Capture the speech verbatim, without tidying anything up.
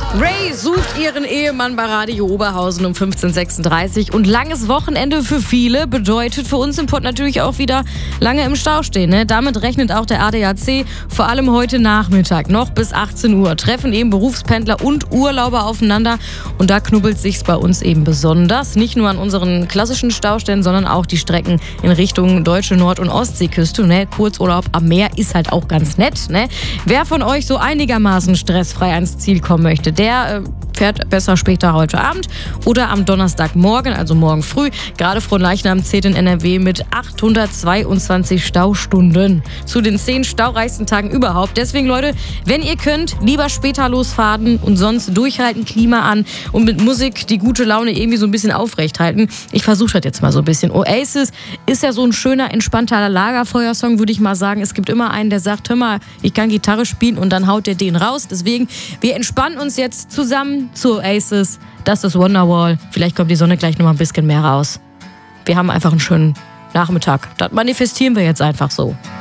Ray sucht ihren Ehemann bei Radio Oberhausen um fünfzehn Uhr sechsunddreißig und langes Wochenende für viele bedeutet für uns im Pott natürlich auch wieder lange im Stau stehen. Ne? Damit rechnet auch der A D A C, vor allem heute Nachmittag noch bis achtzehn Uhr. Treffen eben Berufspendler und Urlauber aufeinander und da knubbelt sich's bei uns eben besonders. Nicht nur an unseren klassischen Staustellen, sondern auch die Strecken in Richtung deutsche Nord- und Ostseeküste. Ne? Kurzurlaub am Meer ist halt auch ganz nett. Ne? Wer von euch so einigermaßen stressfrei ans Ziel kommen möchte, der äh, fährt besser später heute Abend oder am Donnerstagmorgen, also morgen früh. Gerade Fronleichnam zählt in N R W mit achthundertzweiundzwanzig Staustunden zu den zehn staureichsten Tagen überhaupt. Deswegen, Leute, wenn ihr könnt, lieber später losfahren und sonst durchhalten, Klima an und mit Musik die gute Laune irgendwie so ein bisschen aufrechthalten. Ich versuche das jetzt mal so ein bisschen. Oasis ist ja so ein schöner, entspannter Lagerfeuersong, würde ich mal sagen. Es gibt immer einen, der sagt, hör mal, ich kann Gitarre spielen und dann haut der den raus. Deswegen, wir entspannen uns jetzt zusammen zu Oasis. Das ist Wonderwall. Vielleicht kommt die Sonne gleich noch mal ein bisschen mehr raus. Wir haben einfach einen schönen Nachmittag. Das manifestieren wir jetzt einfach so.